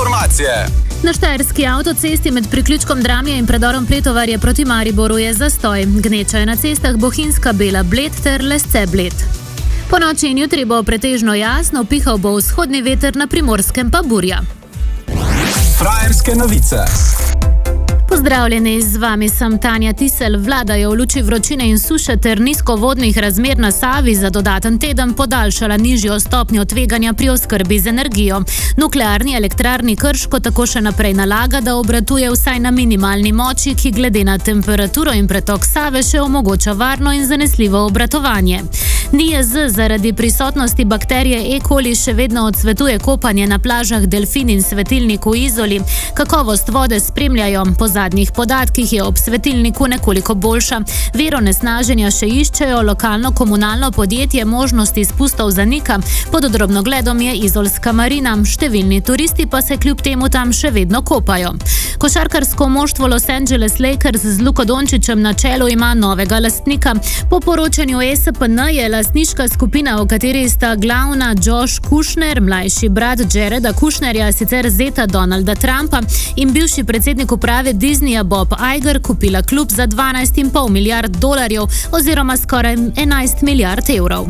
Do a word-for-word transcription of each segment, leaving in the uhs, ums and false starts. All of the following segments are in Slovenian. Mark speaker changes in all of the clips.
Speaker 1: informacije.
Speaker 2: Na štajerski avtocesti med priključkom Dramlje in predorom Pletovarje proti Mariboru je zastoj. Gneča je na cestah Bohinjska Bela Bled ter Lesce Bled. Po noči in jutri bo pretežno jasno, pihal bo vzhodni veter, na Primorskem pa burja.
Speaker 1: Frajerske novice.
Speaker 2: Pozdravljeni, z vami sem Tanja Tisel. Vlada je v luči vročine in suše ter nizkovodnih razmer na Savi za dodaten teden podaljšala nižjo stopnjo tveganja pri oskrbi z energijo. Nuklearni elektrarni Krško tako še naprej nalaga, da obratuje vsaj na minimalni moči, ki glede na temperaturo in pretok Save še omogoča varno in zanesljivo obratovanje. N I E Z zaradi prisotnosti bakterije E. coli še vedno odsvetuje kopanje na plažah Delfin in Svetilnik v Izoli. Kakovost vode spremljajo. Po zadnjih podatkih je ob Svetilniku nekoliko boljša. Vero nesnaženja še iščejo, lokalno komunalno podjetje možnosti izpustov zanika. Pod drobnogledom je izolska marina. Številni turisti pa se kljub temu tam še vedno kopajo. Košarkarsko moštvo Los Angeles Lakers z Luko Dončićem na čelu ima novega lastnika. Po poročanju E S P N je lastniška skupina, v kateri sta glavna Josh Kushner, mlajši brat Jareda Kushnerja, sicer zeta Donalda Trumpa, in bivši predsednik uprave Disneyja Bob Iger, kupila klub za dvanajst in pol milijard dolarjev oziroma skoraj enajst milijard evrov.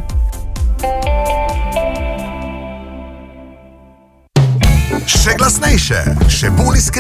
Speaker 3: Še glasnejše, še bolj iskreno.